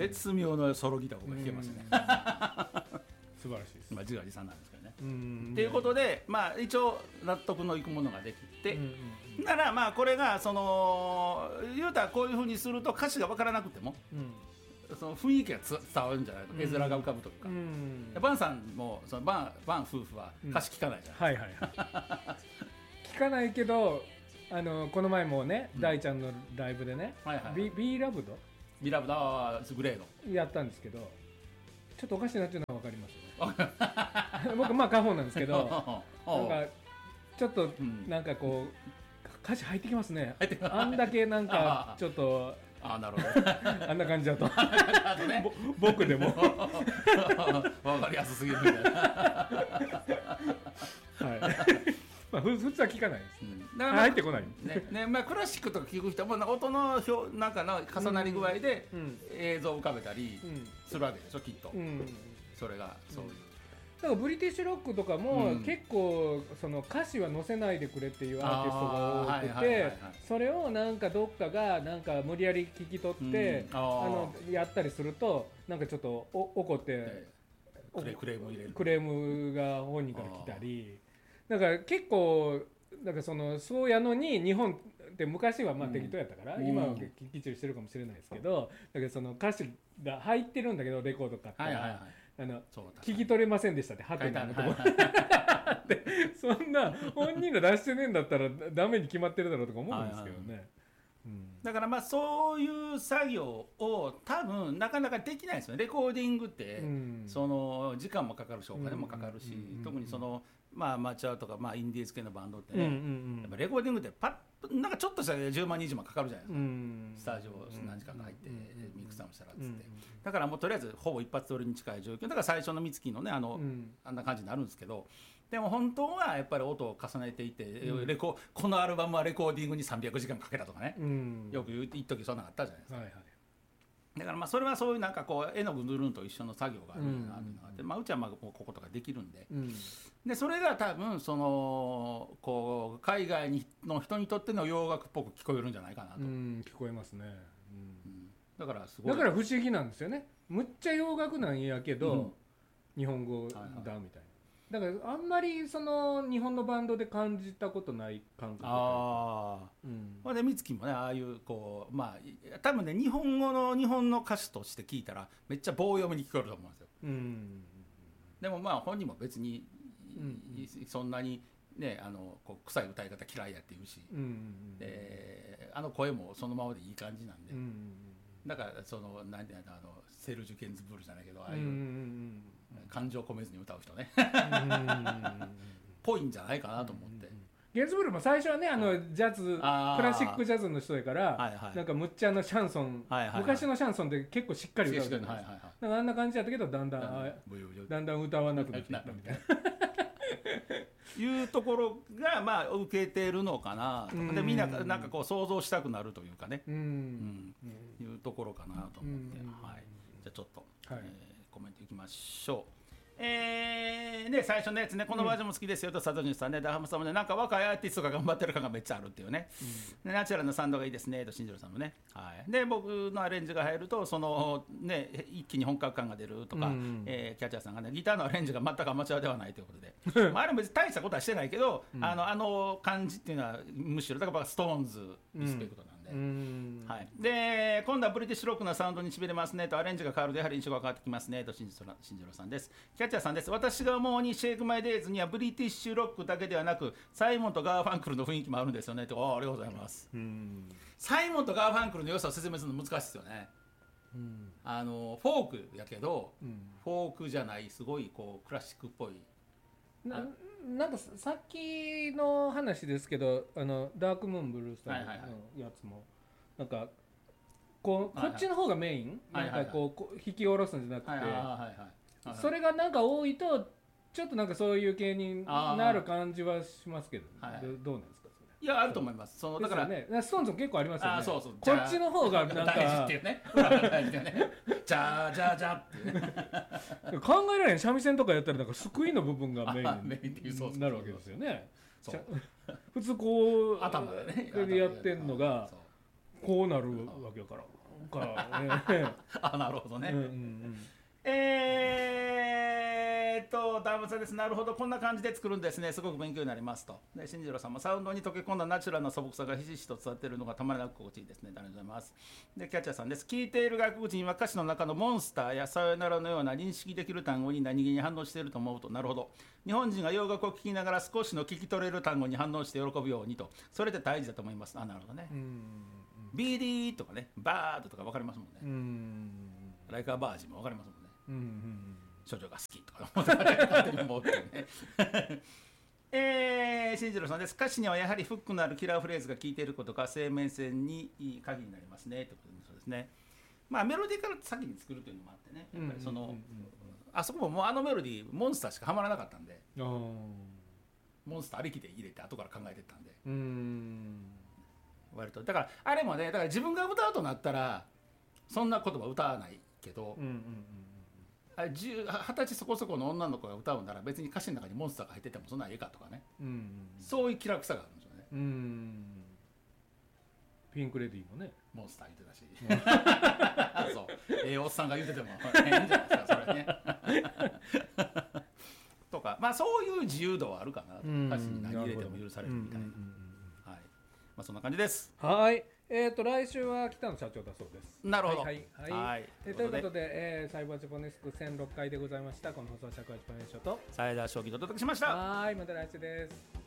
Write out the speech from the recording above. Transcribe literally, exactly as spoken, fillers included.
絶妙なソロギターを弾けますね。 素晴らしいです。 まあ自画自賛なんですけどね。 うんということで、まあ、一応納得のいくものができて、 うんうん、 ならまあこれがその言うたらこういうふうにすると歌詞が分からなくても、うん、その雰囲気がつ伝わるんじゃないか、うん、絵面が浮かぶというか、うん、バンさんもそのバン、バン夫婦は歌詞聞かないじゃないですか、うんはいはいはい、 聞かないけどあのこの前もね、うん、大ちゃんのライブでね、はいはい、ビ, ビーラブドビーラブドはグレーのやったんですけど、ちょっとおかしいなっていうのは分かりますよね僕まあカホンなんですけどなんかちょっとなんかこう、うん、歌詞入ってきますねあんだけなんかちょっとあ, あなるほどあんな感じだとね、僕でも分かりやすすぎるみたいなはいまあ、普通は聞かないです、うん、だから、まあ、入ってこない、 ねねまあ、クラシックとか聞く人は音の表なんかの重なり具合で映像を浮かべたりするわけでしょきっと、うん、それがそういう、うん、 だからブリティッシュロックとかも、うん、結構その歌詞は載せないでくれっていうアーティストが多くて、それをなんかどっかがなんか無理やり聞き取って、うん、あのやったりするとなんかちょっとお怒って、えー、クレ、クレーム入れるクレームが本人から来たり、だから結構なんかそのそうやのに日本って昔はまあ適当やったから、うん、今はきっちりしてるかもしれないですけど、だけどその歌詞が入ってるんだけどレコード買ったら、はいはいはい、あの聞き取れませんでしたってハテナのところでそんな本人が出してねえんだったらダメに決まってるだろうとか思うんですけどね、はいはいはい、 うん、だからまあそういう作業を多分なかなかできないですよね。レコーディングって、うん、その時間もかかるしお金もかかるし、うん、特にそのまあアマチュアとかまあインディーズ系のバンドってね、うんうんうん、やっぱレコーディングってパッなんかちょっとしたじゅうまんにじゅうまんかかるじゃないですか、うん、スタジオ何時間か入ってミックスダウンしたらっつって、うん、だからもうとりあえずほぼ一発撮りに近い状況だから最初の三月のねあの、うん、あんな感じになるんですけど、でも本当はやっぱり音を重ねていて、うん、レコこのアルバムはレコーディングにさんびゃくじかんかけたとかね、うん、よく言う一時そんなのあったじゃないですか、はいはい、だからまあそれはそういうなんかこう絵の具塗るんと一緒の作業があるなっていうのがあって、うん、まあ、うちはまあこうこことかできるんで、うん、でそれが多分そのこう海外にの人にとっての洋楽っぽく聞こえるんじゃないかなと、うん、 聞こえますね、うんうん、だからすごいだから不思議なんですよね。むっちゃ洋楽なんやけど、うん、日本語だみたいな、はいはい、だからあんまりその日本のバンドで感じたことない感覚。 ああ、うん、まあで美月もねああいうこうまあ多分ね日本語の日本の歌詞として聞いたらめっちゃ棒読みに聞こえると思うんですよ、うん、でもまあ本人も別に、うん、そんなにねあのこう臭い歌い方嫌いやって言うし、うん、であの声もそのままでいい感じなんで、うん、だからその何ていうのあのセルジュケンズブルーじゃないけどああいう、うん、感情込めずに歌う人ねぽいんじゃないかなと思って、 ゲンズブルーも最初はねあのジャズクラシックジャズの人やから、はいはい、なんかむっちゃなシャンソン、はいはいはい、昔のシャンソンって結構しっかり歌うじゃないですか、はいはいはい、なんかあんな感じだったけどだんだん、うん、だんだん歌わなくなっていったみたいないうところがまあ受けてるのかなとかでみんななんかこう想像したくなるというかね、うん、うん、いうところかなと思って、はい、じゃあちょっと、はい、えー、コメントいきましょう。えーね、最初のやつねこのバージョンも好きですよと、うん、佐藤さんねダハムさんもねなんか若いアーティストが頑張ってる感がめっちゃあるっていうね、うん、ナチュラルなサウンドがいいですねと新庄さんもね、はい、で僕のアレンジが入るとそのね一気に本格感が出るとか、うん、えー、キャッチャーさんがねギターのアレンジが全くアマチュアではないということでまああれも別に大したことはしてないけど、うん、あのあの感じっていうのはむしろだからストーンズリスペクトなんで、うん、はい、で今度はブリティッシュロックなサウンドにしびれますねとアレンジが変わるとやはり印象が変わってきますねと新庄さんです。キャッチャーさんです。私が思うにシェイクマイデイズにはブリティッシュロックだけではなくサイモンとガーファンクルの雰囲気もあるんですよねと。 あ, ありがとうございます。うん、サイモンとガーファンクルの良さを説明するの難しいですよね、うん、あのフォークやけど、うん、フォークじゃないすごいこうクラシックっぽいな, なんかさっきの話ですけどあのダークムーンブルースターのやつも、はいはいはい、なんかこうこっちの方がメイン、はいはいはい、なんかこう引き下ろすんじゃなくて、はいはいはいはい、それがなんか多いとちょっとなんかそういう系になる感じはしますけど、ね、はいはい、ど, どうなんですかそれ。 いやあると思います。そのだからねストーンズも結構ありますよね。 あそうそうこっちの方がなんか大事っていうね大事っていうねじゃーじゃーじゃーっていうね考えられん三味線とかやったらなんか救いの部分がメインになるわけですよね。そう普通こう頭でねでやってんのがこうなるわけだからか、 あ、なるほどね、 うんうんうん、 えーっとダムさんです。なるほど、こんな感じで作るんですね。すごく勉強になりますと。で進次郎さんもサウンドに溶け込んだナチュラルな素朴さがひしひしと伝わっているのがたまらなく心地いいですね。ありがとうございます。でキャッチャーさんです。聞いている外国人は歌詞の中のモンスターやさよならのような認識できる単語に何気に反応していると思うと、なるほど、日本人が洋楽を聴きながら少しの聞き取れる単語に反応して喜ぶようにと、それって大事だと思います。あ、なるほどね。うん、ビーディーとかね、バードとか分かりますもんね。うん、ライカーバージンも分かりますもんね。うんうん、少女が好きとか思ってねえー、進次郎さんです。歌詞にはやはりフックのあるキラーフレーズが効いていることが生命線に鍵になりますねということで、そうですね。まあメロディーから先に作るというのもあってね、やっぱりその、うんうんうんうん、あそこももうあのメロディーモンスターしかはまらなかったんで、モンスターありきで入れて後から考えてったんで、うーん、割とだからあれもね、だから自分が歌うとなったらそんな言葉歌わないけど、うんうんうん、二十歳そこそこの女の子が歌うなら別に歌詞の中にモンスターが入っててもそんなええかとかね、うんうんうん、そういう気楽さがあるんですよね。うん、 ピンクレディーもねモンスター言ってたしそう、ええおっさんが言っててもええんじゃないですかそれねとか、まあそういう自由度はあるかな、歌詞に何入れても許されるみたいな、はい、まあそんな感じです。 はい、えーと来週は北野社長だそうです。 なるほど。 はいはいはい、はい、えということで、えー、サイバージャポネスクせんろっかいでございました。この放送は社会ジャパネッショとサイダー将棋とお届けしました。 はい、また来週です。